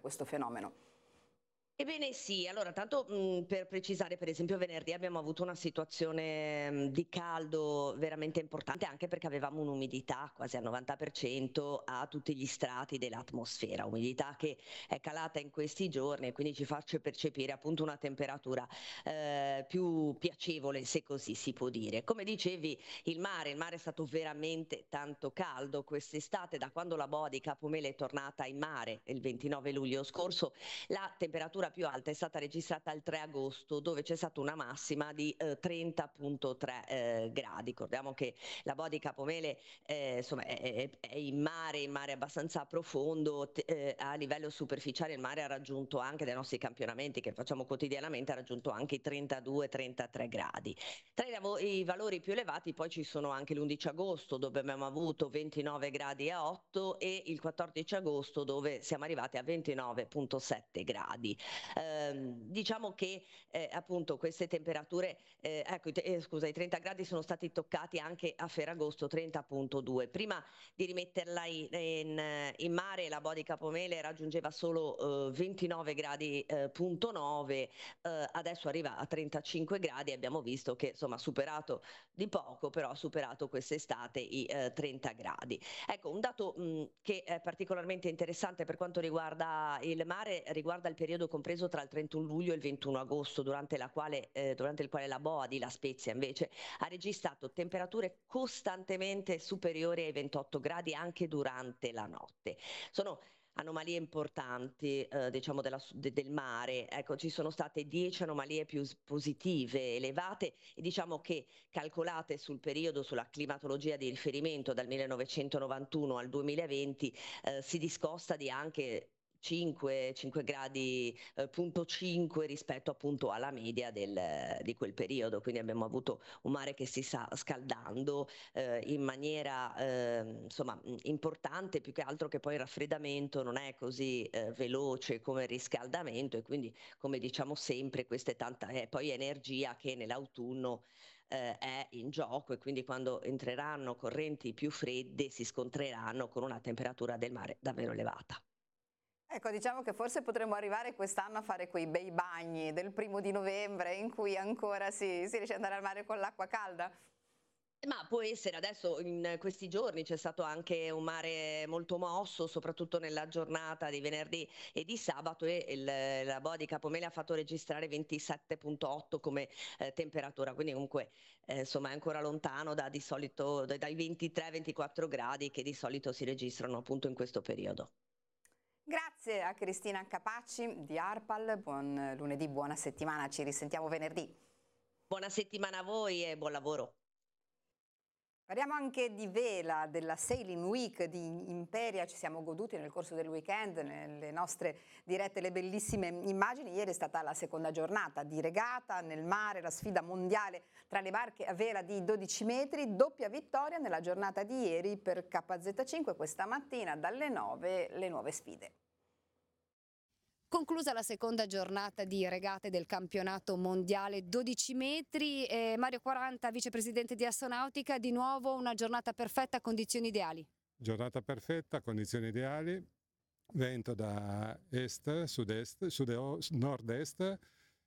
questo fenomeno. Ebbene sì, allora tanto per precisare, per esempio venerdì abbiamo avuto una situazione di caldo veramente importante, anche perché avevamo un'umidità quasi al 90% a tutti gli strati dell'atmosfera, umidità che è calata in questi giorni e quindi ci faccia percepire appunto una temperatura più piacevole, se così si può dire. Come dicevi, il mare è stato veramente tanto caldo quest'estate, da quando la boa di Capomele è tornata in mare il 29 luglio scorso. La temperatura più alta è stata registrata il 3 agosto, dove c'è stata una massima di 30,3 gradi. Ricordiamo che la boa di Capomele insomma, è in mare abbastanza profondo, a livello superficiale il mare ha raggiunto anche dai nostri campionamenti che facciamo quotidianamente, ha raggiunto anche i 32-33 gradi. Tra i valori più elevati poi ci sono anche l'11 agosto dove abbiamo avuto 29 gradi e 8 e il 14 agosto dove siamo arrivati a 29,7 gradi. Diciamo che appunto queste temperature, ecco, scusa, i 30 gradi sono stati toccati anche a Ferragosto, 30,2. Prima di rimetterla in mare la boa di Capomele raggiungeva solo 29 gradi, punto 9, adesso arriva a 35 gradi e abbiamo visto che insomma ha superato di poco, però ha superato quest'estate i 30 gradi. Ecco, un dato che è particolarmente interessante per quanto riguarda il mare, riguarda il periodo compreso tra il 31 luglio e il 21 agosto, durante il quale la boa di La Spezia invece ha registrato temperature costantemente superiori ai 28 gradi anche durante la notte. Sono anomalie importanti diciamo del mare, ecco ci sono state 10 anomalie più positive elevate e diciamo che calcolate sul periodo, sulla climatologia di riferimento dal 1991 al 2020 si discosta di anche 5 gradi, punto 5 rispetto appunto alla media di quel periodo, quindi abbiamo avuto un mare che si sta scaldando in maniera insomma importante, più che altro che poi il raffreddamento non è così veloce come il riscaldamento e quindi come diciamo sempre questa è poi energia che nell'autunno è in gioco e quindi quando entreranno correnti più fredde si scontreranno con una temperatura del mare davvero elevata. Ecco, diciamo che forse potremmo arrivare quest'anno a fare quei bei bagni del 1° di novembre in cui ancora si riesce ad andare al mare con l'acqua calda. Ma può essere, adesso in questi giorni c'è stato anche un mare molto mosso, soprattutto nella giornata di venerdì e di sabato e la boa di Capomele ha fatto registrare 27,8 come temperatura, quindi comunque insomma è ancora lontano di solito dai 23-24 gradi che di solito si registrano appunto in questo periodo. Grazie a Cristina Capacci di ARPAL, buon lunedì, buona settimana, ci risentiamo venerdì. Buona settimana a voi e buon lavoro. Parliamo anche di vela, della Sailing Week di Imperia, ci siamo goduti nel corso del weekend, nelle nostre dirette le bellissime immagini. Ieri è stata la seconda giornata di regata nel mare, la sfida mondiale tra le barche a vela di 12 metri, doppia vittoria nella giornata di ieri per KZ5, questa mattina dalle 9 le nuove sfide. Conclusa la seconda giornata di regate del campionato mondiale 12 metri, Mario 40, vicepresidente di Astonautica, di nuovo una giornata perfetta, condizioni ideali. Giornata perfetta, condizioni ideali, vento da est, sud-est, nord-est,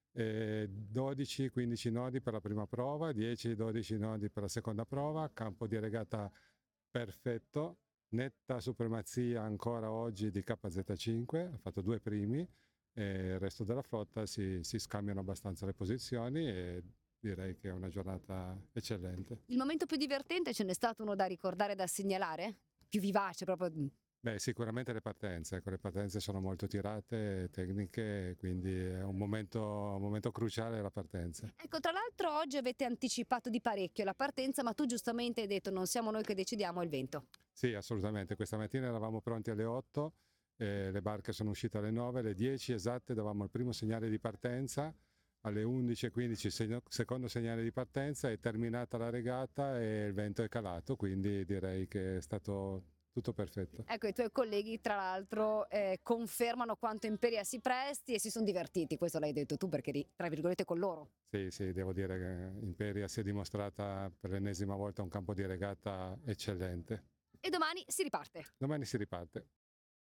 12-15 nodi per la prima prova, 10-12 nodi per la seconda prova, campo di regata perfetto. Netta supremazia ancora oggi di KZ5, ha fatto 2 primi e il resto della flotta si scambiano abbastanza le posizioni e direi che è una giornata eccellente. Il momento più divertente ce n'è stato uno da ricordare, da segnalare? Più vivace proprio? Beh, sicuramente le partenze sono molto tirate, tecniche, quindi è un momento cruciale la partenza. Ecco, tra l'altro oggi avete anticipato di parecchio la partenza, ma tu giustamente hai detto non siamo noi che decidiamo, è il vento. Sì, assolutamente. Questa mattina eravamo pronti alle 8, le barche sono uscite alle 9, alle 10 esatte davamo il primo segnale di partenza, alle 11:15 secondo segnale di partenza, è terminata la regata e il vento è calato, quindi direi che è stato tutto perfetto. Ecco, i tuoi colleghi tra l'altro confermano quanto Imperia si presti e si sono divertiti, questo l'hai detto tu perché eri tra virgolette con loro. Sì, devo dire che Imperia si è dimostrata per l'ennesima volta un campo di regata eccellente. E domani si riparte. Domani si riparte.